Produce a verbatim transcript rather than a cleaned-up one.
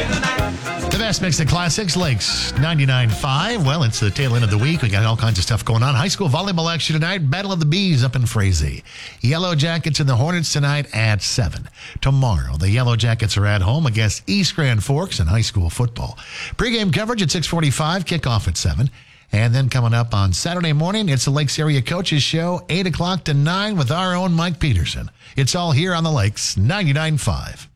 The best mix of classics, Lakes ninety-nine point five. Well, it's the tail end of the week. We got all kinds of stuff going on. High school volleyball action tonight. Battle of the Bees up in Frazee. Yellow Jackets and the Hornets tonight at seven. Tomorrow, the Yellow Jackets are at home against East Grand Forks in high school football. Pre-game coverage at six forty-five, kickoff at seven. And then coming up on Saturday morning, it's the Lakes Area Coaches Show, eight o'clock to nine with our own Mike Peterson. It's all here on the Lakes ninety-nine point five.